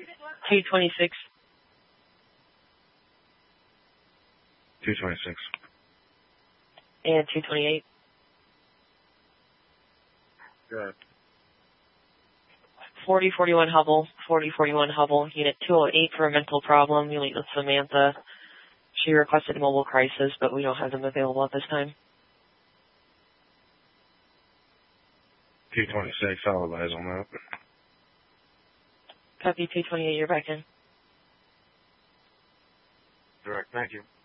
226. 226. And 228. Good. 4041 Hubble, 4041 Hubble, Unit 208 for a mental problem. You'll meet with Samantha. She requested mobile crisis, but we don't have them available at this time. 226, I'll advise on that. Copy 228, you're back in. Direct, thank you.